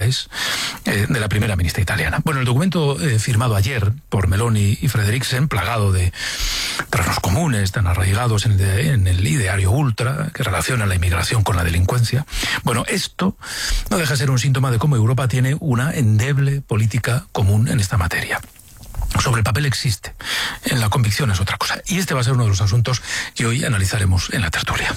fundamentales de la primera ministra italiana. Bueno, el documento firmado ayer por Meloni y Frederiksen, plagado de terrenos comunes tan arraigados en el ideario ultra que relaciona la inmigración con la delincuencia. Bueno, esto no deja de ser un síntoma de cómo Europa tiene una endeble política común en esta materia. Sobre el papel existe, en la convicción es otra cosa. Y este va a ser uno de los asuntos que hoy analizaremos en la tertulia.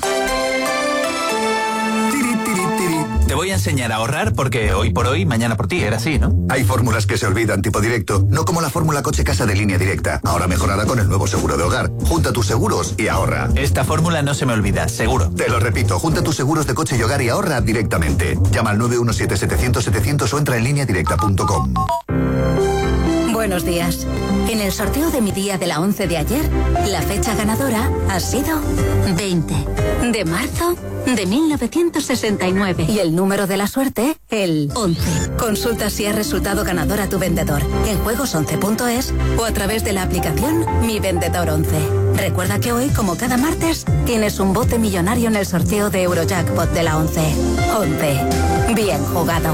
Te voy a enseñar a ahorrar porque hoy por hoy, mañana por ti, era así, ¿no? Hay fórmulas que se olvidan tipo directo, no como la fórmula coche-casa de Línea Directa. Ahora mejorada con el nuevo seguro de hogar. Junta tus seguros y ahorra. Esta fórmula no se me olvida, seguro. Te lo repito, junta tus seguros de coche y hogar y ahorra directamente. Llama al 917-700-700 o entra en lineadirecta.com. Buenos días. En el sorteo de mi día de la 11 de ayer, la fecha ganadora ha sido 20 de marzo de 1969. Y el número de la suerte, el 11. Consulta si has resultado ganador a tu vendedor en juegos11.es o a través de la aplicación Mi Vendedor 11. Recuerda que hoy, como cada martes, tienes un bote millonario en el sorteo de Eurojackpot de la 11. 11. Bien jugado.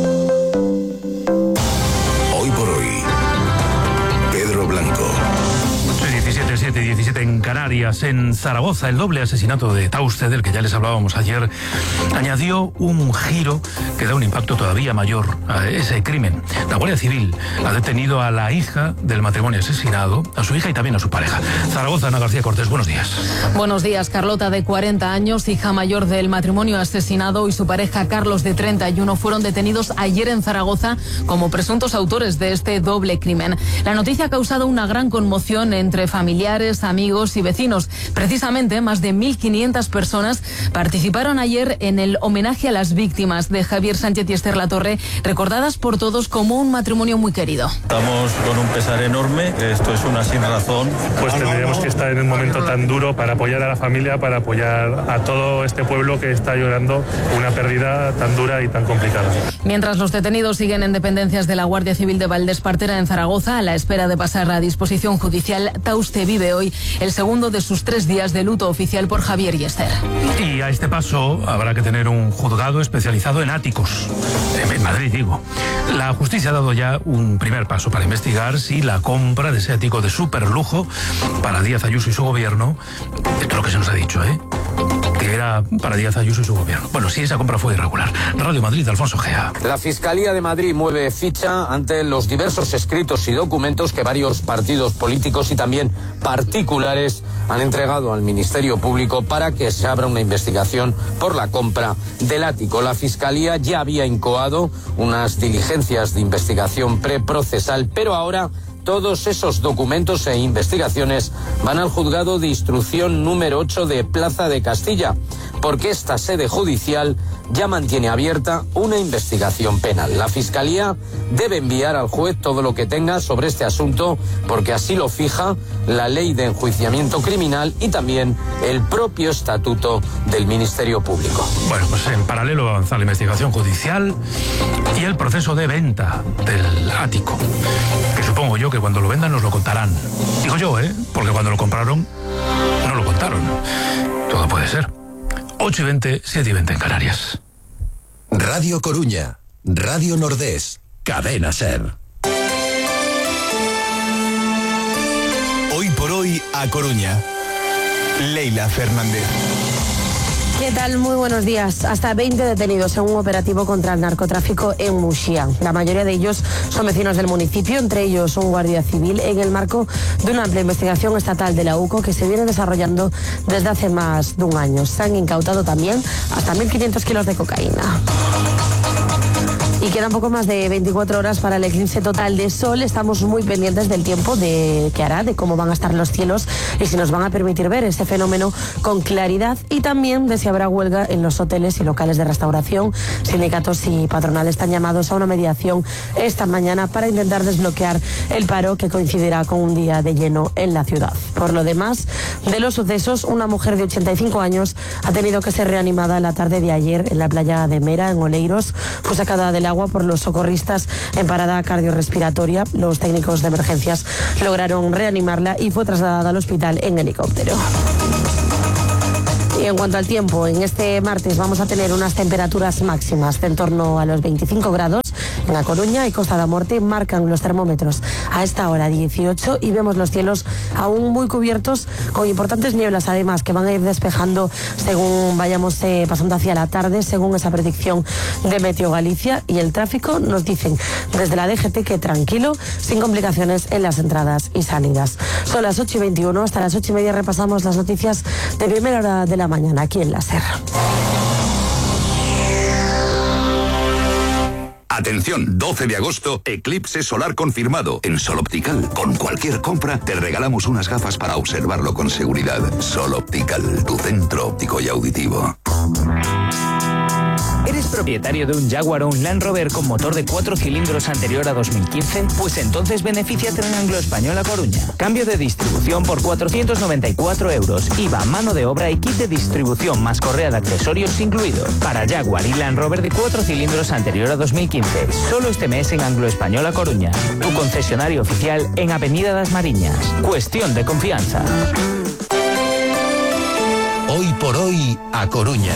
Hoy por hoy, Pedro Blanco. 17 en Canarias. En Zaragoza, el doble asesinato de Tauste, del que ya les hablábamos ayer, añadió un giro que da un impacto todavía mayor a ese crimen. La Guardia Civil ha detenido a la hija del matrimonio asesinado, a su hija y también a su pareja. Zaragoza, Ana García Cortés, buenos días. Buenos días. Carlota, de 40 años, hija mayor del matrimonio asesinado, y su pareja Carlos, de 31, fueron detenidos ayer en Zaragoza como presuntos autores de este doble crimen. La noticia ha causado una gran conmoción entre familiares, amigos y vecinos. Precisamente, más de 1.500 personas participaron ayer en el homenaje a las víctimas de Javier Sánchez y Esther Latorre, recordadas por todos como un matrimonio muy querido. Estamos con un pesar enorme, esto es una sin razón. Pues tendríamos que estar en un momento tan duro para apoyar a la familia, para apoyar a todo este pueblo que está llorando una pérdida tan dura y tan complicada. Mientras los detenidos siguen en dependencias de la Guardia Civil de Valdespartera, en Zaragoza, a la espera de pasar a disposición judicial, Tauste vive hoy el segundo de sus 3 días de luto oficial por Javier y Esther. Y a este paso habrá que tener un juzgado especializado en áticos. En Madrid, digo. La justicia ha dado ya un primer paso para investigar si la compra de ese ático de superlujo para Díaz Ayuso y su gobierno, esto es lo que se nos ha dicho, que era para Díaz Ayuso y su gobierno. Bueno, si esa compra fue irregular. Radio Madrid, Alfonso Gea. La Fiscalía de Madrid mueve ficha ante los diversos escritos y documentos que varios partidos políticos y también particulares han entregado al Ministerio Público para que se abra una investigación por la compra del ático. La Fiscalía ya había incoado unas diligencias de investigación preprocesal, pero ahora todos esos documentos e investigaciones van al juzgado de instrucción número 8 de Plaza de Castilla, porque esta sede judicial ya mantiene abierta una investigación penal. La Fiscalía debe enviar al juez todo lo que tenga sobre este asunto, porque así lo fija la Ley de Enjuiciamiento Criminal y también el propio Estatuto del Ministerio Público. Bueno, pues en paralelo avanza la investigación judicial y el proceso de venta del ático, que supongo yo que cuando lo vendan nos lo contarán. Digo yo, porque cuando lo compraron no lo contaron. Todo puede ser. 8:20, 7:20 en Canarias. Radio Coruña, Radio Nordés, Cadena Ser. Hoy por hoy a Coruña, Leila Fernández. ¿Qué tal? Muy buenos días. Hasta 20 detenidos en un operativo contra el narcotráfico en Muxía. La mayoría de ellos son vecinos del municipio, entre ellos un guardia civil, en el marco de una amplia investigación estatal de la UCO que se viene desarrollando desde hace más de un año. Se han incautado también hasta 1.500 kilos de cocaína. Y quedan poco más de 24 horas para el eclipse total de sol. Estamos muy pendientes del tiempo que hará, de cómo van a estar los cielos y si nos van a permitir ver este fenómeno con claridad, y también de si habrá huelga en los hoteles y locales de restauración. Sindicatos y patronales están llamados a una mediación esta mañana para intentar desbloquear el paro, que coincidirá con un día de lleno en la ciudad. Por lo demás, de los sucesos, una mujer de 85 años ha tenido que ser reanimada la tarde de ayer en la playa de Mera, en Oleiros. Fue sacada del agua por los socorristas en parada cardiorrespiratoria. Los técnicos de emergencias lograron reanimarla y fue trasladada al hospital en helicóptero. Y en cuanto al tiempo, en este martes vamos a tener unas temperaturas máximas de en torno a los 25 grados. En A Coruña y Costa da Morte marcan los termómetros a esta hora 18 y vemos los cielos aún muy cubiertos con importantes nieblas, además, que van a ir despejando según vayamos pasando hacia la tarde, según esa predicción de Meteo Galicia. Y el tráfico, nos dicen desde la DGT que tranquilo, sin complicaciones en las entradas y salidas. Son las 8:21, hasta las 8:30 repasamos las noticias de primera hora de la mañana aquí en La Ser. Atención, 12 de agosto, eclipse solar confirmado. En Sol Optical, con cualquier compra, te regalamos unas gafas para observarlo con seguridad. Sol Optical, tu centro óptico y auditivo. ¿Eres propietario de un Jaguar o un Land Rover con motor de 4 cilindros anterior a 2015? Pues entonces benefíciate en Anglo-Español A Coruña. Cambio de distribución por 494 euros. IVA, mano de obra y kit de distribución más correa de accesorios incluido. Para Jaguar y Land Rover de 4 cilindros anterior a 2015. Solo este mes en Anglo-Español A Coruña. Tu concesionario oficial en Avenida das Mariñas. Cuestión de confianza. Hoy por hoy, A Coruña.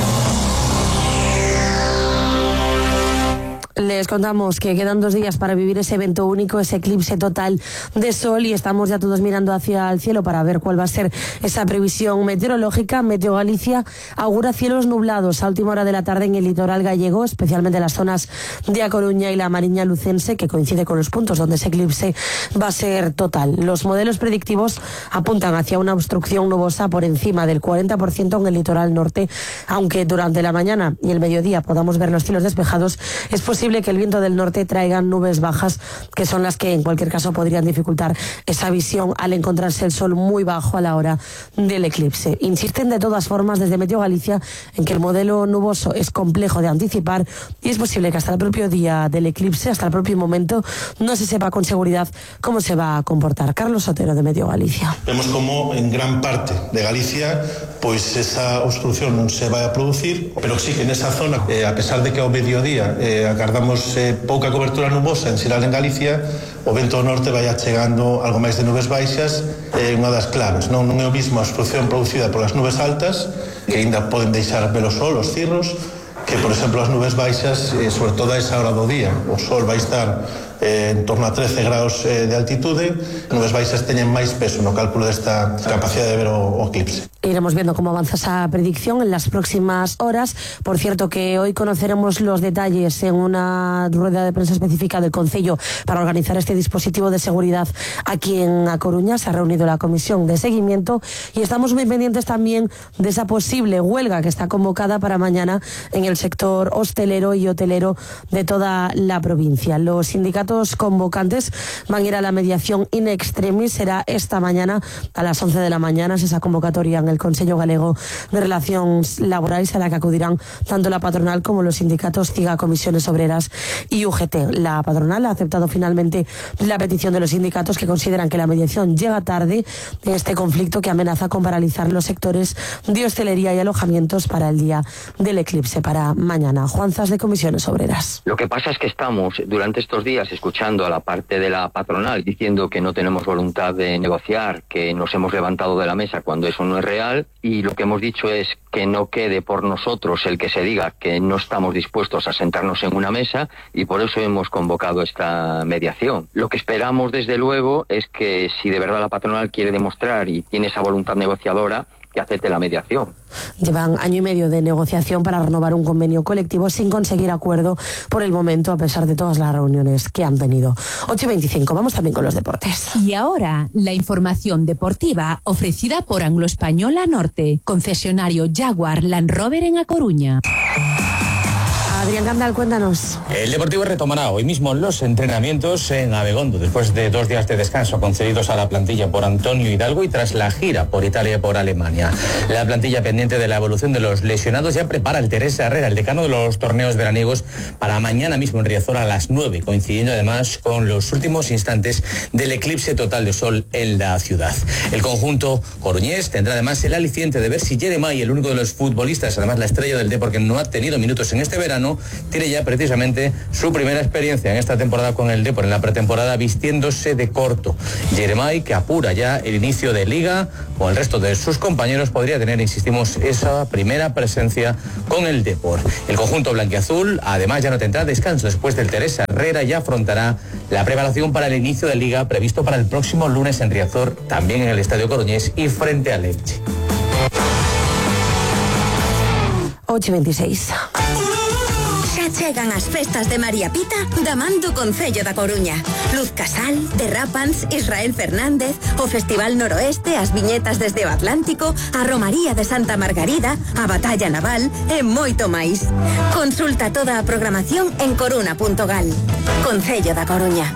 Les contamos que quedan 2 días para vivir ese evento único, ese eclipse total de sol, y estamos ya todos mirando hacia el cielo para ver cuál va a ser esa previsión meteorológica. Meteo Galicia augura cielos nublados a última hora de la tarde en el litoral gallego, especialmente en las zonas de A Coruña y la Mariña Lucense, que coincide con los puntos donde ese eclipse va a ser total. Los modelos predictivos apuntan hacia una obstrucción nubosa por encima del 40% en el litoral norte, aunque durante la mañana y el mediodía podamos ver los cielos despejados. Es posible que el viento del norte traiga nubes bajas, que son las que en cualquier caso podrían dificultar esa visión al encontrarse el sol muy bajo a la hora del eclipse. Insisten de todas formas desde Meteo Galicia en que el modelo nuboso es complejo de anticipar y es posible que hasta el propio día del eclipse, hasta el propio momento, no se sepa con seguridad cómo se va a comportar. Carlos Sotero, de Meteo Galicia. Vemos como en gran parte de Galicia pois esa obstrucción non se vai a producir, pero sí que nesa zona, a pesar de que ao mediodía agardamos pouca cobertura nubosa en xeral en Galicia, o vento do norte vai achegando algo máis de nubes baixas, unha das claves. Non é o mismo a obstrucción producida polas nubes altas, que ainda poden deixar ver o sol, os cirros, que, por exemplo, as nubes baixas, sobre todo a esa hora do día. O sol vai estar en torno a 13 graus de altitude, nubes baixas teñen máis peso no cálculo desta capacidade de ver o eclipse. Iremos viendo cómo avanza esa predicción en las próximas horas. Por cierto, que hoy conoceremos los detalles en una rueda de prensa específica del Concello para organizar este dispositivo de seguridad aquí en A Coruña. Se ha reunido la comisión de seguimiento y estamos muy pendientes también de esa posible huelga que está convocada para mañana en el sector hostelero y hotelero de toda la provincia. Los sindicatos convocantes van a ir a la mediación in extremis. Será esta mañana a las 11 de la mañana esa convocatoria en el Consello Galego de Relacións Laborais, a la que acudirán tanto la patronal como los sindicatos CIGA, Comisiones Obreras y UGT. La patronal ha aceptado finalmente la petición de los sindicatos, que consideran que la mediación llega tarde en este conflicto que amenaza con paralizar los sectores de hostelería y alojamientos para el día del eclipse, para mañana. Juan Zas, de Comisiones Obreras. Lo que pasa es que estamos durante estos días escuchando a la parte de la patronal diciendo que no tenemos voluntad de negociar, que nos hemos levantado de la mesa cuando eso no es real, y lo que hemos dicho es que no quede por nosotros el que se diga que no estamos dispuestos a sentarnos en una mesa, y por eso hemos convocado esta mediación. Lo que esperamos desde luego es que si de verdad la patronal quiere demostrar y tiene esa voluntad negociadora, que acepte la mediación. Llevan año y medio de negociación para renovar un convenio colectivo sin conseguir acuerdo por el momento, a pesar de todas las reuniones que han tenido. 8:25, vamos también con los deportes. Y ahora, la información deportiva ofrecida por Anglo-Español A Norte, concesionario Jaguar Land Rover en A Coruña. Adrián Candal, cuéntanos. El Deportivo retomará hoy mismo los entrenamientos en Abegondo, después de 2 días de descanso concedidos a la plantilla por Antonio Hidalgo y tras la gira por Italia y por Alemania. La plantilla, pendiente de la evolución de los lesionados, ya prepara el Teresa Herrera, el decano de los torneos veraniegos, para mañana mismo en Riazor a las 9, coincidiendo además con los últimos instantes del eclipse total de sol en la ciudad. El conjunto coruñés tendrá además el aliciente de ver si Jeremai, el único de los futbolistas, además la estrella del Depor que no ha tenido minutos en este verano, Cano tiene ya precisamente su primera experiencia en esta temporada con el Depor, en la pretemporada vistiéndose de corto. Jeremai, que apura ya el inicio de Liga, con el resto de sus compañeros, podría tener, insistimos, esa primera presencia con el Depor. El conjunto blanquiazul, además, ya no tendrá descanso después del Teresa Herrera y afrontará la preparación para el inicio de Liga previsto para el próximo lunes en Riazor, también en el Estadio Coruñés y frente al Elche. 8:26. Xa chegan as festas de María Pita da man do Concello da Coruña. Luz Casal, Derrapans, Israel Fernández, o Festival Noroeste, as viñetas desde o Atlántico, a Romaría de Santa Margarida, a Batalla Naval e moito máis. Consulta toda a programación en coruna.gal. Concello da Coruña.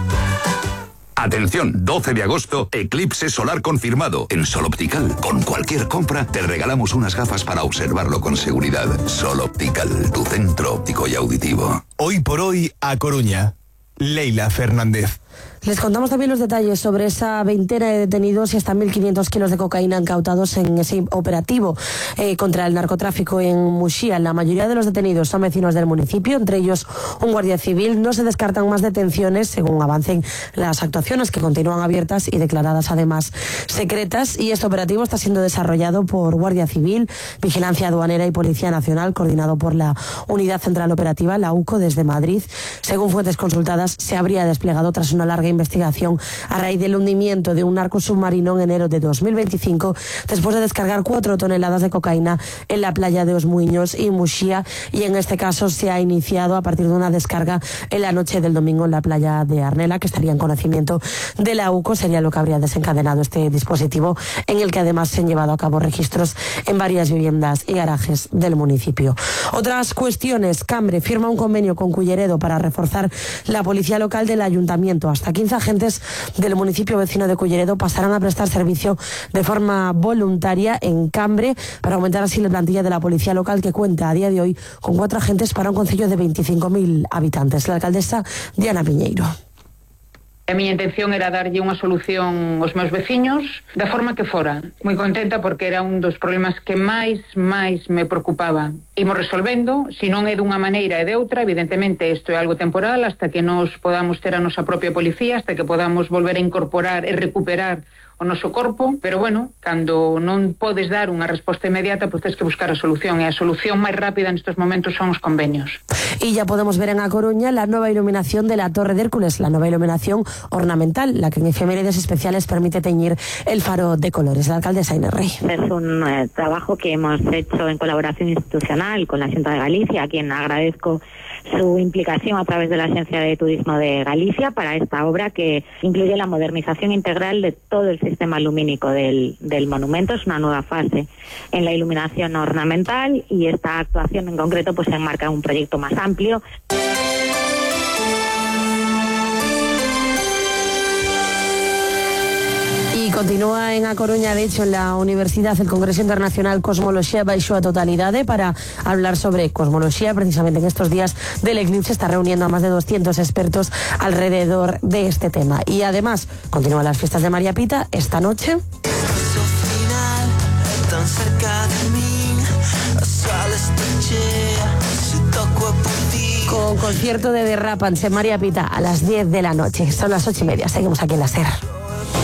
Atención, 12 de agosto, eclipse solar confirmado. En Sol Optical, con cualquier compra, te regalamos unas gafas para observarlo con seguridad. Sol Optical, tu centro óptico y auditivo. Hoy por hoy, a Coruña. Leila Fernández. Les contamos también los detalles sobre esa veintena de detenidos y hasta 1.500 kilos de cocaína incautados en ese operativo contra el narcotráfico en Muxía. La mayoría de los detenidos son vecinos del municipio, entre ellos un guardia civil. No se descartan más detenciones según avancen las actuaciones, que continúan abiertas y declaradas además secretas. Y este operativo está siendo desarrollado por Guardia Civil, Vigilancia Aduanera y Policía Nacional, coordinado por la Unidad Central Operativa, la UCO, desde Madrid. Según fuentes consultadas, se habría desplegado tras una larga investigación a raíz del hundimiento de un narcosubmarino en enero de 2025, después de descargar 4 toneladas de cocaína en la playa de Os Muiños y Muxía, y en este caso se ha iniciado a partir de una descarga en la noche del domingo en la playa de Arnela, que estaría en conocimiento de la UCO. Sería lo que habría desencadenado este dispositivo, en el que además se han llevado a cabo registros en varias viviendas y garajes del municipio. Otras cuestiones: Cambre firma un convenio con Culleredo para reforzar la policía local del ayuntamiento. Hasta 15 agentes del municipio vecino de Culleredo pasarán a prestar servicio de forma voluntaria en Cambre, para aumentar así la plantilla de la policía local, que cuenta a día de hoy con 4 agentes para un concello de 25.000 habitantes. La alcaldesa Diana Piñeiro. A miña intención era darlle unha solución aos meus veciños da forma que fora. Moi contenta porque era un dos problemas que máis me preocupaba. Imos resolvendo, se non é dunha maneira e de outra, evidentemente isto é algo temporal, hasta que nos podamos ter a nosa propia policía, hasta que podamos volver a incorporar e recuperar o noso corpo, pero bueno, cando non podes dar unha resposta inmediata, pois tens que buscar a solución, e a solución máis rápida nestes momentos son os convenios. Y ya podemos ver en A Coruña la nueva iluminación de la Torre de Hércules, la nueva iluminación ornamental, la que en efemérides especiales permite teñir el faro de colores. La alcaldesa Inés Rey. Es un trabajo que hemos hecho en colaboración institucional con la Xunta de Galicia, a quien agradezco su implicación a través de la Agencia de Turismo de Galicia para esta obra, que incluye la modernización integral de todo el sistema lumínico del monumento. Es una nueva fase en la iluminación ornamental, y esta actuación en concreto pues se enmarca en un proyecto más amplio. Y continúa en A Coruña, de hecho, en la universidad, el Congreso Internacional Cosmoloxía baixo a totalidade para hablar sobre cosmología. Precisamente en estos días del eclipse está reuniendo a más de 200 expertos alrededor de este tema. Y además continúan las fiestas de María Pita esta noche. Con concierto de Derrapans en María Pita a las 10 de la noche. Son las 8:30. Seguimos aquí en la SER.